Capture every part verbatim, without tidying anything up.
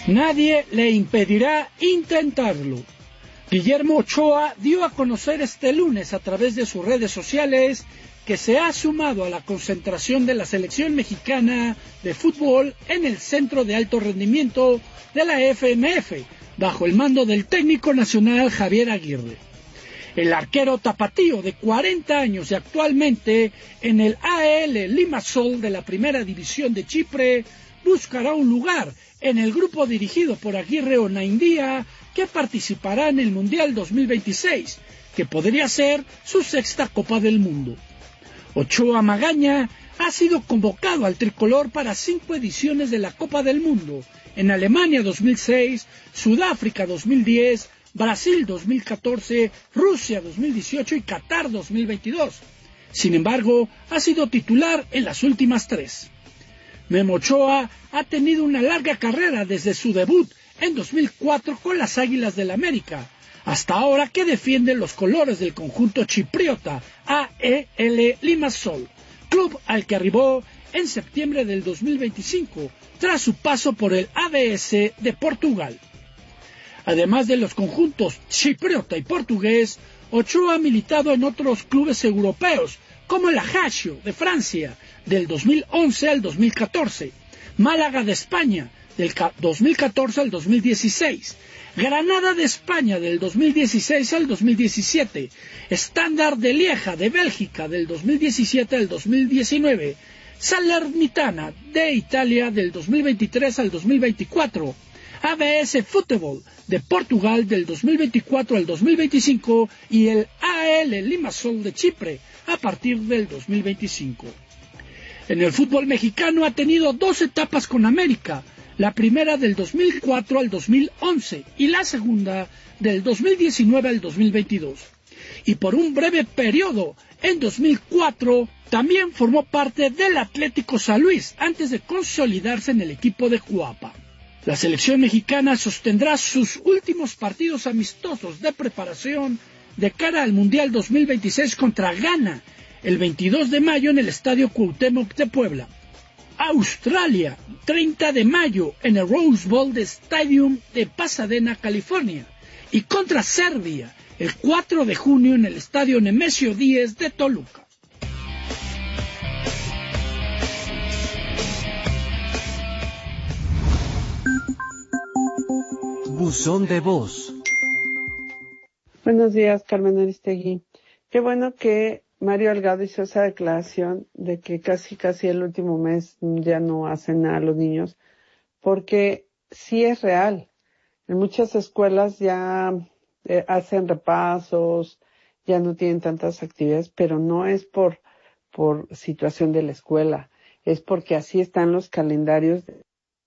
Nadie le impedirá intentarlo. Guillermo Ochoa dio a conocer este lunes a través de sus redes sociales que se ha sumado a la concentración de la selección mexicana de fútbol en el Centro de Alto Rendimiento de la F M F, bajo el mando del técnico nacional Javier Aguirre. El arquero tapatío de cuarenta años y actualmente en el A E L Limassol de la Primera División de Chipre buscará un lugar en el grupo dirigido por Aguirre Onaindia que participará en el Mundial dos mil veintiséis, que podría ser su sexta Copa del Mundo. Ochoa Magaña ha sido convocado al tricolor para cinco ediciones de la Copa del Mundo, en Alemania dos mil seis, Sudáfrica dos mil diez, Brasil dos mil catorce, Rusia dos mil dieciocho y Qatar dos mil veintidós. Sin embargo, ha sido titular en las últimas tres. Memo Ochoa ha tenido una larga carrera desde su debut en dos mil cuatro con las Águilas del América, hasta ahora que defiende los colores del conjunto chipriota A E L Limassol, club al que arribó en septiembre del dos mil veinticinco tras su paso por el A B S de Portugal. Además de los conjuntos chipriota y portugués, Ochoa ha militado en otros clubes europeos, como el Ajaccio de Francia, del dos mil once al dos mil catorce, Málaga de España, del dos mil catorce al dos mil dieciséis, Granada de España, del dos mil dieciséis al dos mil diecisiete, Standard de Lieja de Bélgica, del dos mil diecisiete al dos mil diecinueve, Salernitana de Italia, del dos mil veintitrés al dos mil veinticuatro, A B S Fútbol de Portugal del dos mil veinticuatro al dos mil veinticinco y el A E L Limassol de Chipre a partir del dos mil veinticinco. En el fútbol mexicano ha tenido dos etapas con América, la primera del dos mil cuatro al dos mil once y la segunda del dos mil diecinueve al dos mil veintidós. Y por un breve periodo, en dos mil cuatro, también formó parte del Atlético San Luis antes de consolidarse en el equipo de Cuapa. La selección mexicana sostendrá sus últimos partidos amistosos de preparación de cara al Mundial dos mil veintiséis contra Ghana, el veintidós de mayo en el Estadio Cuauhtémoc de Puebla. Australia, treinta de mayo en el Rose Bowl Stadium de Pasadena, California. Y contra Serbia, el cuatro de junio en el Estadio Nemesio Díez de Toluca. Buzón de voz. Buenos días, Carmen Aristegui. Qué bueno que Mario Delgado hizo esa declaración de que casi casi el último mes ya no hacen nada a los niños, porque sí es real. En muchas escuelas ya eh, hacen repasos, ya no tienen tantas actividades, pero no es por por situación de la escuela, es porque así están los calendarios de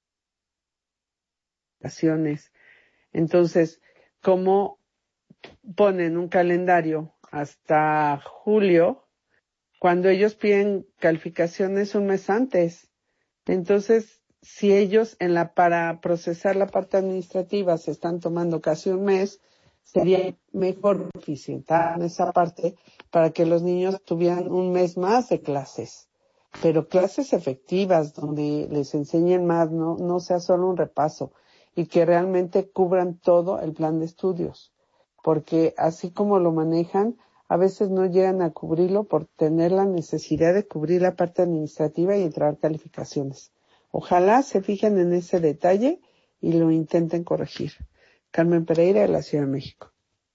vacaciones. Entonces, ¿cómo ponen un calendario hasta julio cuando ellos piden calificaciones un mes antes? Entonces, si ellos en la para procesar la parte administrativa se están tomando casi un mes, sería mejor eficientar esa parte para que los niños tuvieran un mes más de clases, pero clases efectivas donde les enseñen más, no no sea solo un repaso, y que realmente cubran todo el plan de estudios, porque así como lo manejan, a veces no llegan a cubrirlo por tener la necesidad de cubrir la parte administrativa y entrar calificaciones. Ojalá se fijen en ese detalle y lo intenten corregir. Carmen Pereira, de la Ciudad de México.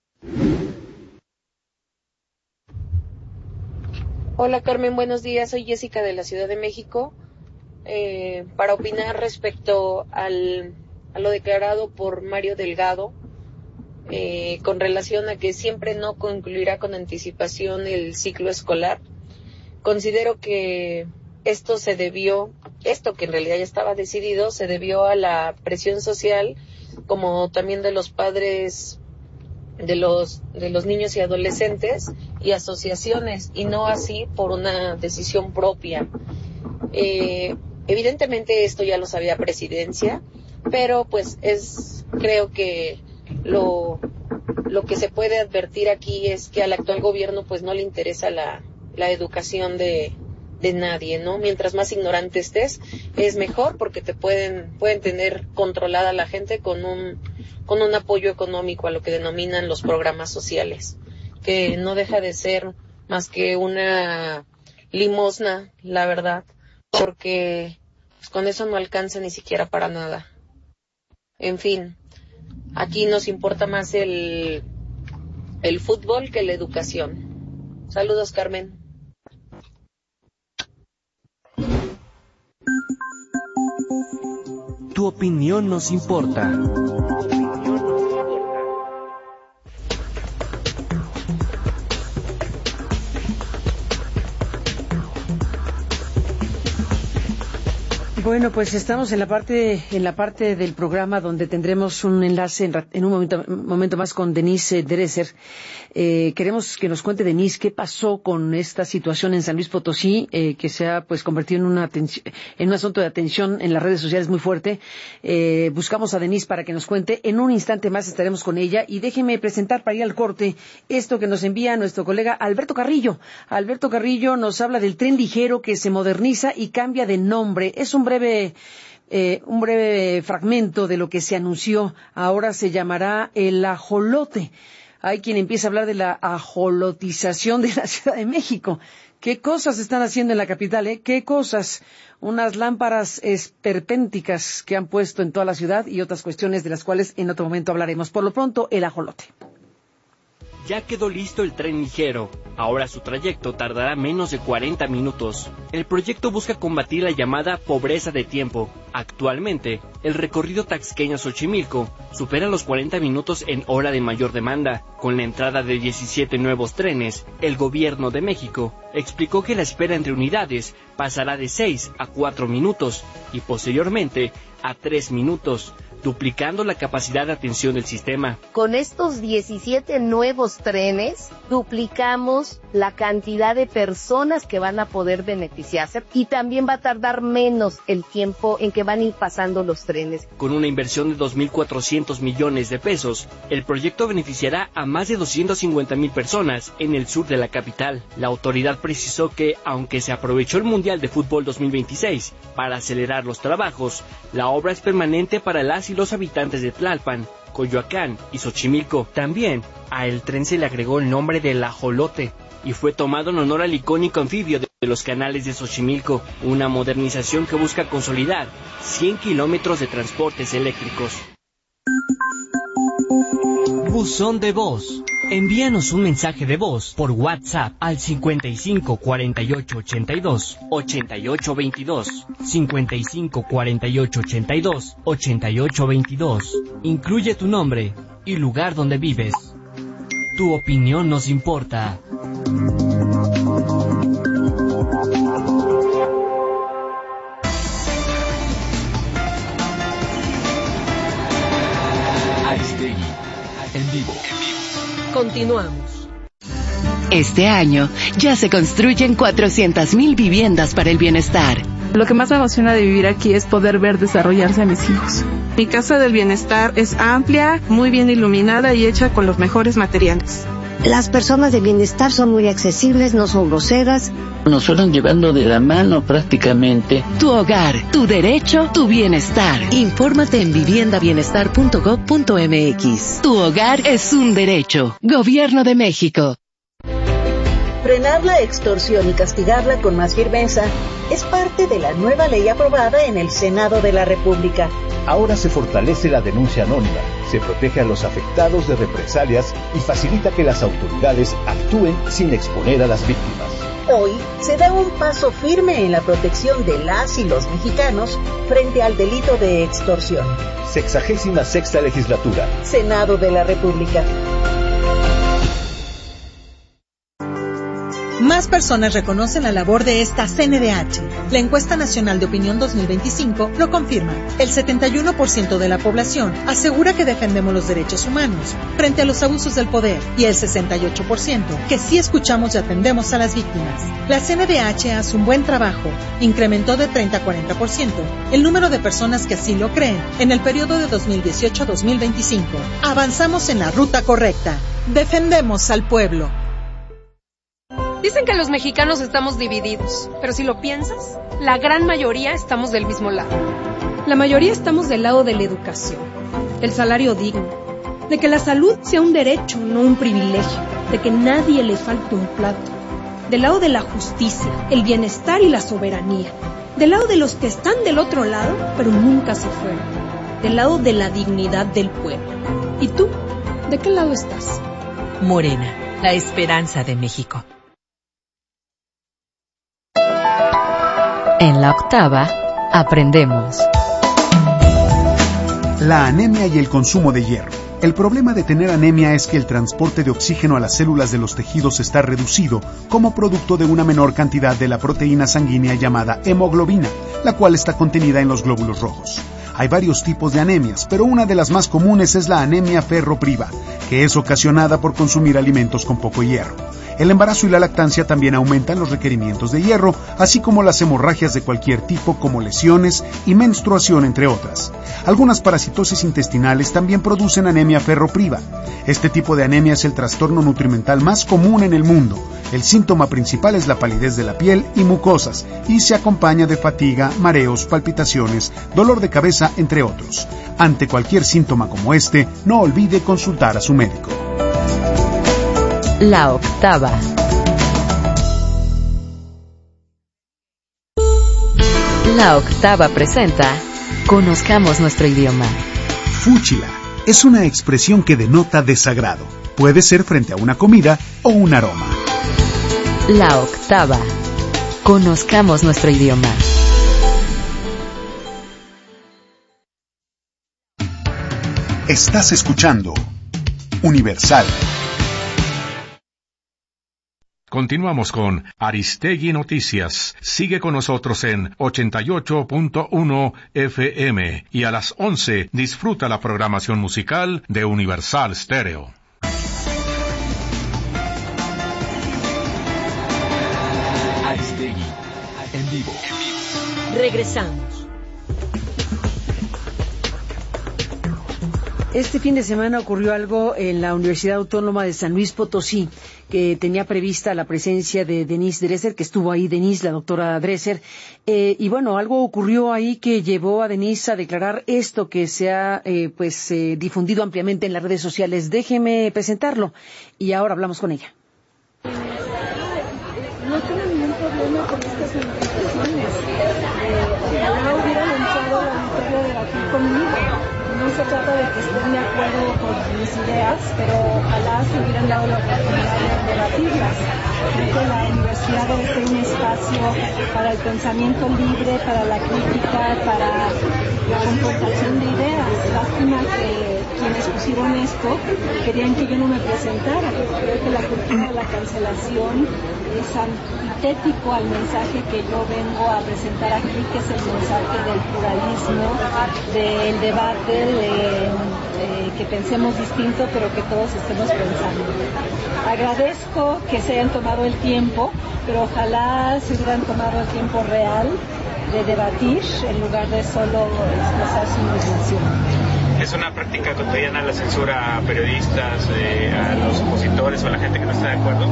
Hola Carmen, buenos días. Soy Jessica de la Ciudad de México. Eh, para opinar respecto al a lo declarado por Mario Delgado eh, con relación a que siempre no concluirá con anticipación el ciclo escolar. Considero que esto se debió, esto que en realidad ya estaba decidido, se debió a la presión social, como también de los padres de los de los niños y adolescentes y asociaciones, y no así por una decisión propia. Eh, evidentemente esto ya lo sabía Presidencia, pero pues es, creo que lo lo que se puede advertir aquí es que al actual gobierno pues no le interesa la la educación de de nadie, ¿no? Mientras más ignorante estés, es mejor porque te pueden, pueden tener controlada la gente con un, con un apoyo económico a lo que denominan los programas sociales, que no deja de ser más que una limosna, la verdad, porque pues, con eso no alcanza ni siquiera para nada. En fin, aquí nos importa más el, el fútbol que la educación. Saludos, Carmen. Tu opinión nos importa. Bueno, pues estamos en la parte en la parte del programa donde tendremos un enlace en, en un momento, momento más con Denise Dresser. Eh, queremos que nos cuente, Denise, qué pasó con esta situación en San Luis Potosí, eh, que se ha pues convertido en una en un asunto de atención en las redes sociales muy fuerte. Eh, buscamos a Denise para que nos cuente. En un instante más estaremos con ella y déjeme presentar para ir al corte esto que nos envía nuestro colega Alberto Carrillo. Alberto Carrillo nos habla del tren ligero que se moderniza y cambia de nombre. Es un breve eh, un breve fragmento de lo que se anunció. Ahora se llamará el ajolote. Hay quien empieza a hablar de la ajolotización de la Ciudad de México. ¿Qué cosas están haciendo en la capital, eh? ¿Qué cosas? Unas lámparas esperpénticas que han puesto en toda la ciudad y otras cuestiones de las cuales en otro momento hablaremos. Por lo pronto, el ajolote. Ya quedó listo el tren ligero. Ahora su trayecto tardará menos de cuarenta minutos. El proyecto busca combatir la llamada pobreza de tiempo. Actualmente, el recorrido Taxqueña-Xochimilco supera los cuarenta minutos en hora de mayor demanda. Con la entrada de diecisiete nuevos trenes, el gobierno de México explicó que la espera entre unidades pasará de seis a cuatro minutos y posteriormente a tres minutos, duplicando la capacidad de atención del sistema. Con estos diecisiete nuevos trenes, duplicamos la cantidad de personas que van a poder beneficiarse y también va a tardar menos el tiempo en que van a ir pasando los trenes. Con una inversión de dos mil cuatrocientos millones de pesos, el proyecto beneficiará a más de doscientas cincuenta mil personas en el sur de la capital. La autoridad precisó que, aunque se aprovechó el Mundial de Fútbol dos mil veintiséis para acelerar los trabajos, la obra es permanente para las y los habitantes de Tlalpan, Coyoacán y Xochimilco. También a el tren se le agregó el nombre del ajolote y fue tomado en honor al icónico anfibio de los canales de Xochimilco, una modernización que busca consolidar cien kilómetros de transportes eléctricos. Buzón de voz. Envíanos un mensaje de voz por WhatsApp al cincuenta y cinco cuarenta y ocho ochenta y dos ochenta y ocho veintidós, cincuenta y cinco cuarenta y ocho ochenta y dos ochenta y ocho veintidós. Incluye tu nombre y lugar donde vives. Tu opinión nos importa. Aristegui, en vivo. Continuamos. Este año ya se construyen cuatrocientas mil viviendas para el bienestar. Lo que más me emociona de vivir aquí es poder ver desarrollarse a mis hijos. Mi casa del bienestar es amplia, muy bien iluminada y hecha con los mejores materiales. Las personas de bienestar son muy accesibles, no son groseras. Nos fueron llevando de la mano prácticamente. Tu hogar, tu derecho, tu bienestar. Infórmate en vivienda bienestar punto gob punto mx. Tu hogar es un derecho. Gobierno de México. Frenar la extorsión y castigarla con más firmeza es parte de la nueva ley aprobada en el Senado de la República. Ahora se fortalece la denuncia anónima, se protege a los afectados de represalias y facilita que las autoridades actúen sin exponer a las víctimas. Hoy se da un paso firme en la protección de las y los mexicanos frente al delito de extorsión. Sexagésima sexta legislatura. Senado de la República. Más personas reconocen la labor de esta C N D H. La encuesta nacional de opinión dos mil veinticinco lo confirma. El setenta y uno por ciento de la población asegura que defendemos los derechos humanos frente a los abusos del poder y el sesenta y ocho por ciento que sí escuchamos y atendemos a las víctimas. La C N D H hace un buen trabajo. Incrementó de treinta a cuarenta por ciento el número de personas que así lo creen en el periodo de dos mil dieciocho a dos mil veinticinco. Avanzamos en la ruta correcta. Defendemos al pueblo. Dicen que los mexicanos estamos divididos, pero si lo piensas, la gran mayoría estamos del mismo lado. La mayoría estamos del lado de la educación, del salario digno, de que la salud sea un derecho, no un privilegio, de que nadie le falte un plato, del lado de la justicia, el bienestar y la soberanía, del lado de los que están del otro lado, pero nunca se fueron, del lado de la dignidad del pueblo. ¿Y tú? ¿De qué lado estás? Morena, la esperanza de México. En la octava, aprendemos. La anemia y el consumo de hierro. El problema de tener anemia es que el transporte de oxígeno a las células de los tejidos está reducido como producto de una menor cantidad de la proteína sanguínea llamada hemoglobina, la cual está contenida en los glóbulos rojos. Hay varios tipos de anemias, pero una de las más comunes es la anemia ferropriva, que es ocasionada por consumir alimentos con poco hierro. El embarazo y la lactancia también aumentan los requerimientos de hierro, así como las hemorragias de cualquier tipo como lesiones y menstruación, entre otras. Algunas parasitosis intestinales también producen anemia ferropriva. Este tipo de anemia es el trastorno nutrimental más común en el mundo. El síntoma principal es la palidez de la piel y mucosas, y se acompaña de fatiga, mareos, palpitaciones, dolor de cabeza, entre otros. Ante cualquier síntoma como este, no olvide consultar a su médico. La octava. La octava presenta Conozcamos nuestro idioma. Fúchila es una expresión que denota desagrado. Puede ser frente a una comida o un aroma. La octava. Conozcamos nuestro idioma. Estás escuchando Universal. Continuamos con Aristegui Noticias. Sigue con nosotros en ochenta y ocho punto uno F M y a las once disfruta la programación musical de Universal Stereo. Aristegui en vivo. Regresamos. Este fin de semana ocurrió algo en la Universidad Autónoma de San Luis Potosí, que tenía prevista la presencia de Denise Dresser, que estuvo ahí Denise, la doctora Dresser, eh, y bueno, algo ocurrió ahí que llevó a Denise a declarar esto que se ha eh, pues eh, difundido ampliamente en las redes sociales. Déjeme presentarlo y ahora hablamos con ella. No tengo ningún problema con estas manifestaciones. Eh, ojalá hubieran entrado la victoria de aquí conmigo. No se trata de que estén de acuerdo con mis ideas, pero ojalá se hubieran dado la oportunidad de debatirlas. Creo que la universidad debe ser un espacio para el pensamiento libre, para la crítica, para la confrontación de ideas. Lástima que quienes pusieron esto querían que yo no me presentara. Creo que la cultura de la cancelación es antitético al mensaje que yo vengo a presentar aquí, que es el mensaje del pluralismo, del debate, de, de que pensemos distinto, pero que todos estemos pensando. Agradezco que se hayan tomado el tiempo, pero ojalá se hubieran tomado el tiempo real de debatir en lugar de solo expresar su indignación. ¿Es una práctica cotidiana la censura a periodistas, eh, a los opositores o a la gente que no está de acuerdo?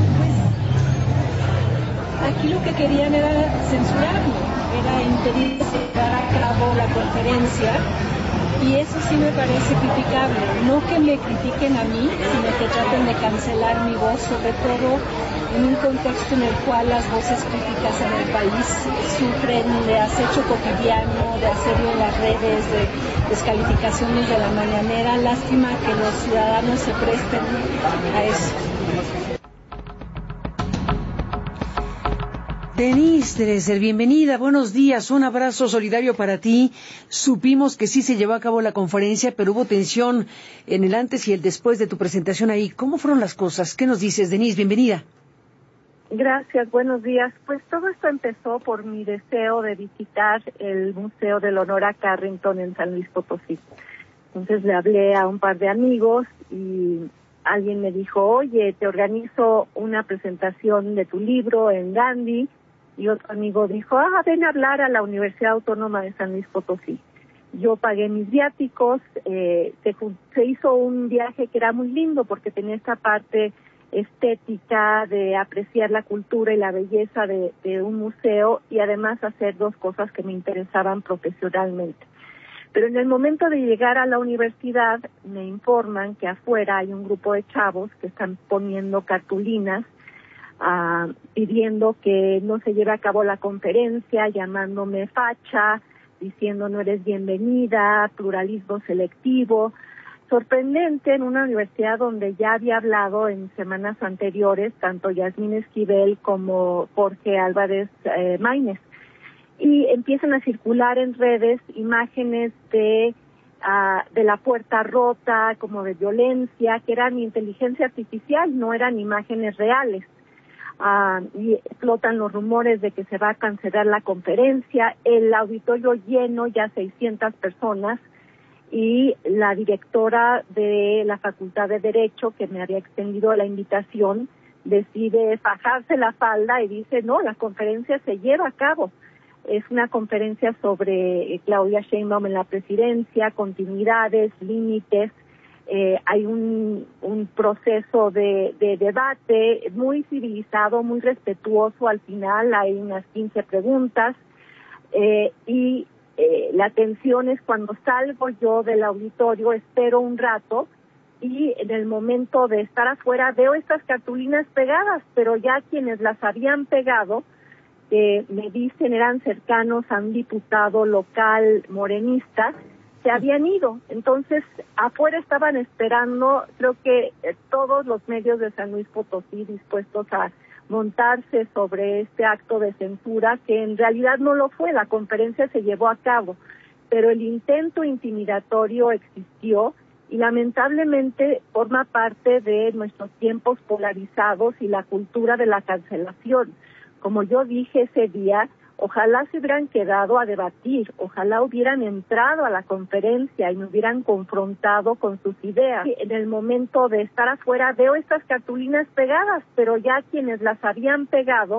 Aquí lo que querían era censurarme, era impedir que se llevara a cabo la conferencia, y eso sí me parece criticable. No que me critiquen a mí, sino que traten de cancelar mi voz, sobre todo en un contexto en el cual las voces críticas en el país sufren de acecho cotidiano, de asedio en las redes, de descalificaciones de la mañanera. Lástima que los ciudadanos se presten a eso. Denise Dresser, bienvenida, buenos días, un abrazo solidario para ti. Supimos que sí se llevó a cabo la conferencia, pero hubo tensión en el antes y el después de tu presentación ahí. ¿Cómo fueron las cosas? ¿Qué nos dices, Denise? Bienvenida. Gracias, buenos días. Pues todo esto empezó por mi deseo de visitar el Museo del Honor a Carrington en San Luis Potosí. Entonces le hablé a un par de amigos y alguien me dijo, oye, te organizo una presentación de tu libro en Gandhi. Y otro amigo dijo, ah, ven a hablar a la Universidad Autónoma de San Luis Potosí. Yo pagué mis viáticos, eh, se, se hizo un viaje que era muy lindo porque tenía esta parte estética, de apreciar la cultura y la belleza de, de un museo y además hacer dos cosas que me interesaban profesionalmente. Pero en el momento de llegar a la universidad me informan que afuera hay un grupo de chavos que están poniendo cartulinas uh, pidiendo que no se lleve a cabo la conferencia, llamándome facha, diciendo no eres bienvenida, pluralismo selectivo. Sorprendente en una universidad donde ya había hablado en semanas anteriores tanto Yasmín Esquivel como Jorge Álvarez eh, Maínez. Y empiezan a circular en redes imágenes de, uh, de la puerta rota, como de violencia, que eran inteligencia artificial, no eran imágenes reales. Uh, y explotan los rumores de que se va a cancelar la conferencia, el auditorio lleno, ya seiscientas personas, y la directora de la Facultad de Derecho, que me había extendido la invitación, decide fajarse la falda y dice, no, la conferencia se lleva a cabo. Es una conferencia sobre Claudia Sheinbaum en la presidencia, continuidades, límites. Eh, hay un, un proceso de, de debate muy civilizado, muy respetuoso. Al final hay unas quince preguntas eh, y eh, la tensión es cuando salgo yo del auditorio, espero un rato y en el momento de estar afuera veo estas cartulinas pegadas, pero ya quienes las habían pegado que me dicen eran cercanos a un diputado local morenista, se habían ido. Entonces, afuera estaban esperando, creo que eh, todos los medios de San Luis Potosí dispuestos a montarse sobre este acto de censura, que en realidad no lo fue, la conferencia se llevó a cabo, pero el intento intimidatorio existió y lamentablemente forma parte de nuestros tiempos polarizados y la cultura de la cancelación. Como yo dije ese día, ojalá se hubieran quedado a debatir, ojalá hubieran entrado a la conferencia y me hubieran confrontado con sus ideas. En el momento de estar afuera veo estas cartulinas pegadas, pero ya quienes las habían pegado,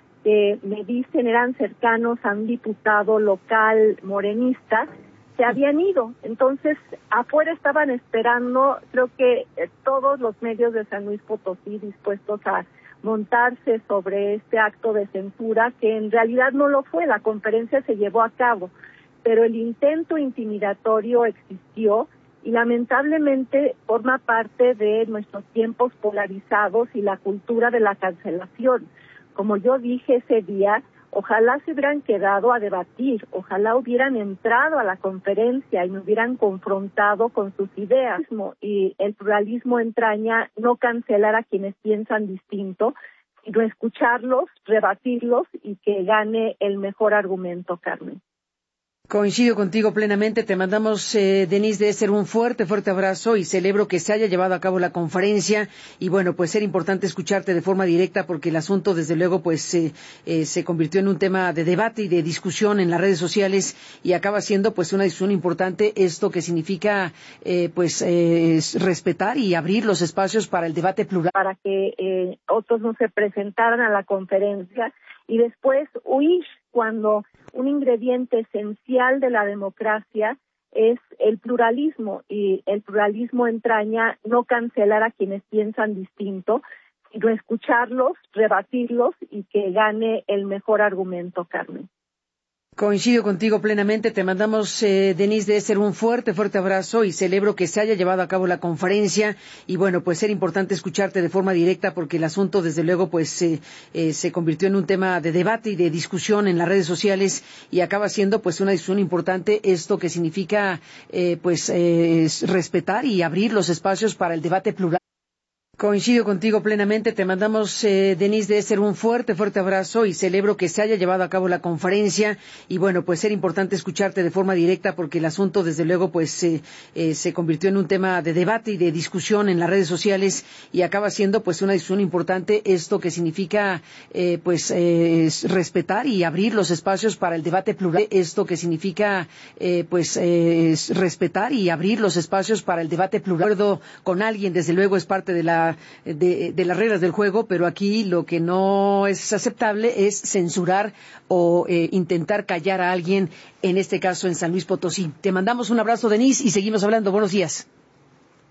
que me dicen eran cercanos a un diputado local morenista, se habían ido. Entonces, afuera estaban esperando, creo que eh, todos los medios de San Luis Potosí dispuestos a montarse sobre este acto de censura, que en realidad no lo fue, la conferencia se llevó a cabo, pero el intento intimidatorio existió y lamentablemente forma parte de nuestros tiempos polarizados y la cultura de la cancelación. Como yo dije ese día, ojalá se hubieran quedado a debatir, ojalá hubieran entrado a la conferencia y me hubieran confrontado con sus ideas. Y el pluralismo entraña no cancelar a quienes piensan distinto, sino escucharlos, rebatirlos y que gane el mejor argumento, Carmen. Coincido contigo plenamente. Te mandamos, eh, Denise Dresser, un fuerte, fuerte abrazo y celebro que se haya llevado a cabo la conferencia. Y bueno, pues era importante escucharte de forma directa porque el asunto, desde luego, pues eh, eh, se convirtió en un tema de debate y de discusión en las redes sociales y acaba siendo pues una discusión importante esto que significa eh, pues eh, respetar y abrir los espacios para el debate plural. Para que eh, otros no se presentaran a la conferencia y después huir cuando un ingrediente esencial de la democracia es el pluralismo y el pluralismo entraña no cancelar a quienes piensan distinto, sino escucharlos, rebatirlos y que gane el mejor argumento, Carmen. Coincido contigo plenamente. Te mandamos, eh, Denise Dresser, un fuerte, fuerte abrazo y celebro que se haya llevado a cabo la conferencia. Y bueno, pues era importante escucharte de forma directa porque el asunto, desde luego, pues eh, eh, se convirtió en un tema de debate y de discusión en las redes sociales y acaba siendo pues una discusión importante esto que significa eh, pues eh, respetar y abrir los espacios para el debate plural. Coincido contigo plenamente. Te mandamos, eh, Denise Dresser, un fuerte, fuerte abrazo y celebro que se haya llevado a cabo la conferencia. Y bueno, pues era importante escucharte de forma directa porque el asunto, desde luego, pues eh, eh, se convirtió en un tema de debate y de discusión en las redes sociales y acaba siendo pues una discusión importante esto que significa eh, pues eh, respetar y abrir los espacios para el debate plural. Esto que significa eh, pues eh, respetar y abrir los espacios para el debate plural. Acuerdo con alguien, desde luego, es parte de la De, de las reglas del juego, pero aquí lo que no es aceptable es censurar o eh, intentar callar a alguien, en este caso en San Luis Potosí. Te mandamos un abrazo, Denise, y seguimos hablando. Buenos días.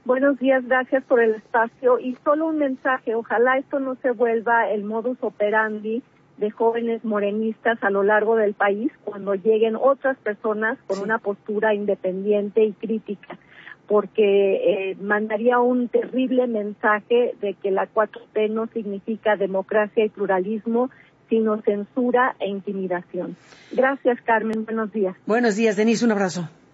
Buenos días, gracias por el espacio. Y solo un mensaje, ojalá esto no se vuelva el modus operandi de jóvenes morenistas a lo largo del país cuando lleguen otras personas con sí. una postura independiente y crítica, porque eh, mandaría un terrible mensaje de que la cuatro T no significa democracia y pluralismo, sino censura e intimidación. Gracias, Carmen. Buenos días. Buenos días, Denise. Un abrazo.